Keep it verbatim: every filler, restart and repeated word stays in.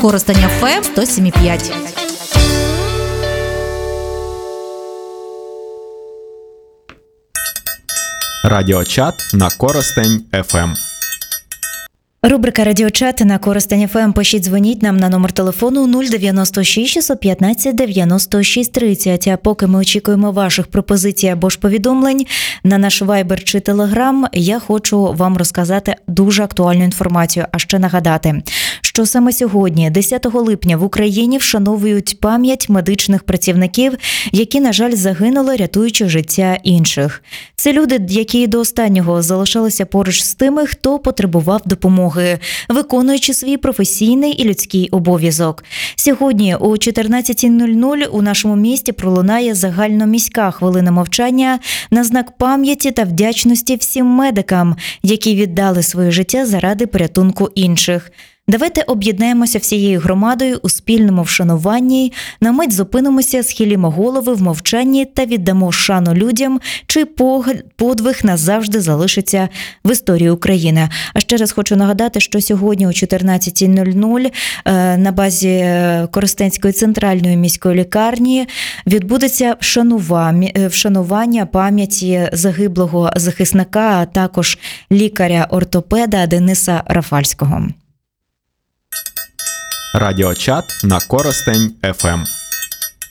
Коростень еф ем сто сім і п'ять. Радіочат на Коростень еф ем. Рубрика «Радіочат» на Коростень еф ем. Пишіть, дзвоніть нам на номер телефону нуль дев'яносто шість шістсот п'ятнадцять дев'яносто шість тридцять. А поки ми очікуємо ваших пропозицій або ж повідомлень на наш Viber чи Telegram, я хочу вам розказати дуже актуальну інформацію, а ще нагадати, що саме сьогодні, десятого липня, в Україні вшановують пам'ять медичних працівників, які, на жаль, загинули, рятуючи життя інших. Це люди, які до останнього залишалися поруч з тими, хто потребував допомоги, виконуючи свій професійний і людський обов'язок. Сьогодні о чотирнадцятій нуль нуль у нашому місті пролунає загальноміська хвилина мовчання на знак пам'яті та вдячності всім медикам, які віддали своє життя заради порятунку інших. Давайте об'єднаємося всією громадою у спільному вшануванні, на мить зупинимося, схилімо голови в мовчанні та віддамо шану людям, чий подвиг назавжди залишиться в історії України. А ще раз хочу нагадати, що сьогодні о чотирнадцятій нуль нуль на базі Коростенської центральної міської лікарні відбудеться вшанування пам'яті загиблого захисника, а також лікаря-ортопеда Дениса Рафальського. Радіочат на Коростень еф ем.